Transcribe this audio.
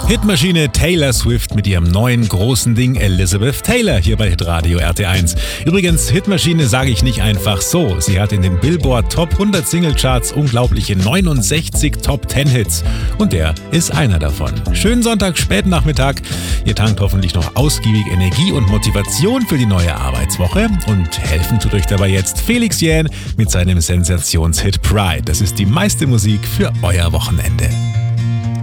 Hitmaschine Taylor Swift mit ihrem neuen großen Ding Elizabeth Taylor hier bei Hitradio RT1. Übrigens, Hitmaschine sage ich nicht einfach so. Sie hat in den Billboard Top 100 Singlecharts unglaubliche 69 Top 10 Hits. Und der ist einer davon. Schönen Sonntag, späten Nachmittag. Ihr tankt hoffentlich noch ausgiebig Energie und Motivation für die neue Arbeitswoche. Und helfen tut euch dabei jetzt Felix Jähn mit seinem Sensationshit Pride. Das ist die meiste Musik für euer Wochenende.